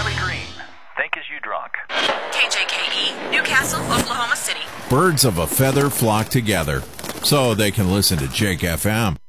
Riley Green. Think as you drunk. KJKE, Newcastle, Oklahoma City. Birds of a feather flock together so they can listen to Jake FM.